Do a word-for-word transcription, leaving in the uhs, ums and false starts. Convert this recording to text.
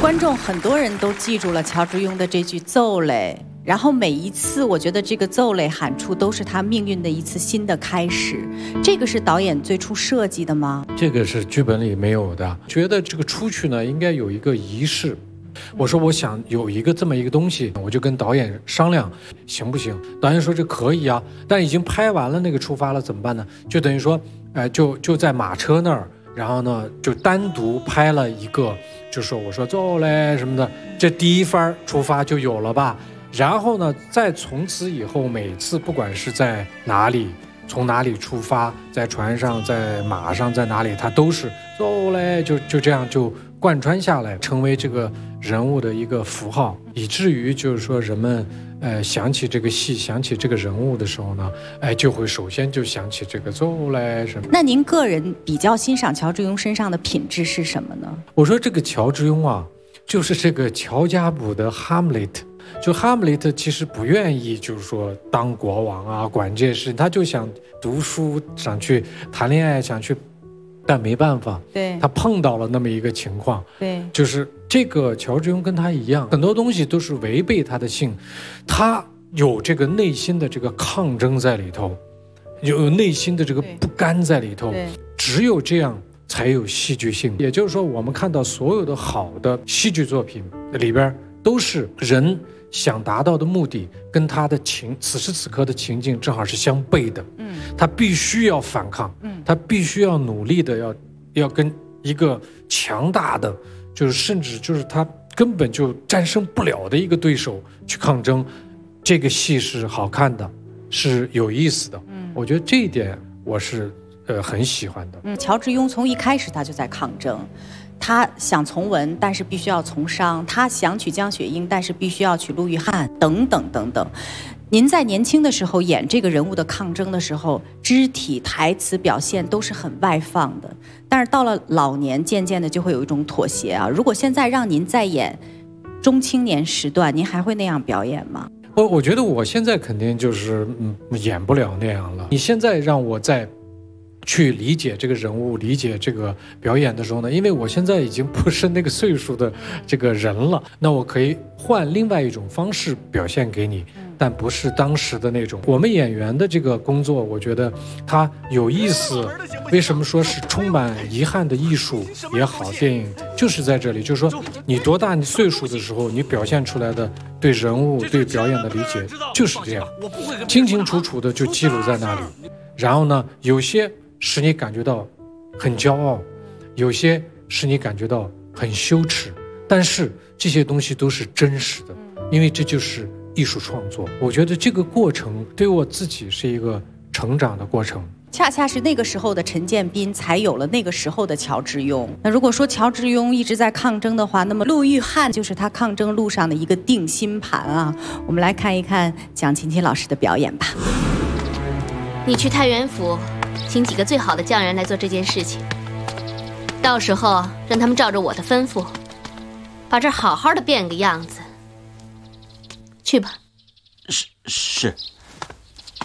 观众很多人都记住了乔致庸的这句奏嘞，然后每一次我觉得这个奏嘞喊出都是他命运的一次新的开始。这个是导演最初设计的吗？ 这个是剧本里没有的，觉得这个出去呢应该有一个仪式。我说我想有一个这么一个东西，我就跟导演商量行不行，导演说这可以啊，但已经拍完了那个出发了怎么办呢？就等于说呃、就就在马车那儿，然后呢就单独拍了一个，就说我说走嘞什么的，这第一番出发就有了吧。然后呢再从此以后每次不管是在哪里从哪里出发，在船上在马上在哪里，他都是走嘞，就就这样就贯穿下来，成为这个人物的一个符号，以至于就是说人们呃想起这个戏想起这个人物的时候呢，哎就会首先就想起这个走嘞什么。 那您个人比较欣赏乔致庸身上的品质是什么呢？ 我说这个乔致庸啊，就是这个乔家堡的哈姆雷特。就哈姆雷特其实不愿意就是说当国王啊管这事，他就想读书想去谈恋爱想去，但没办法， 对， 他碰到了那么一个情况， 对， 就是这个乔致庸跟他一样，很多东西都是违背他的性，他有这个内心的这个抗争在里头，有内心的这个不甘在里头，只有这样才有戏剧性。也就是说我们看到所有的好的戏剧作品里边都是人想达到的目的跟他的情此时此刻的情境正好是相悖的，嗯，他必须要反抗，嗯，他必须要努力的要要跟一个强大的，就是甚至就是他根本就战胜不了的一个对手去抗争。这个戏是好看的，是有意思的，嗯，我觉得这一点我是呃很喜欢的。 嗯，乔致庸从一开始他就在抗争。他想从文，但是必须要从商；他想娶江雪英，但是必须要娶陆玉翰，等等等等。您在年轻的时候演这个人物的抗争的时候，肢体、台词表现都是很外放的，但是到了老年，渐渐的就会有一种妥协啊。如果现在让您再演中青年时段，您还会那样表演吗？ 我我觉得我现在肯定就是嗯演不了那样了。你现在让我再去理解这个人物理解这个表演的时候呢，因为我现在已经不是那个岁数的这个人了，那我可以换另外一种方式表现给你，但不是当时的那种。我们演员的这个工作我觉得它有意思，为什么说是充满遗憾的艺术也好，电影就是在这里，就是说你多大岁数的时候你表现出来的对人物对表演的理解就是这样，清清楚楚的就记录在那里。然后呢有些使你感觉到很骄傲，有些使你感觉到很羞耻，但是这些东西都是真实的，因为这就是艺术创作。我觉得这个过程对我自己是一个成长的过程。 恰恰是那个时候的陈建斌才有了那个时候的乔致庸。那如果说乔致庸一直在抗争的话，那么陆玉翰就是他抗争路上的一个定心盘啊。我们来看一看蒋勤勤老师的表演吧。 你去太原府请几个最好的匠人来做这件事情，到时候让他们照着我的吩咐把这儿好好的变个样子。去吧。 是是。